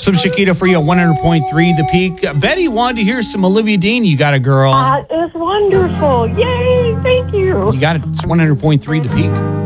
Some Chiquita for you at 100.3 The Peak. Betty wanted to hear some Olivia Dean. You got it, girl. That is wonderful. Yay, thank you. You got it. It's 100.3 The Peak.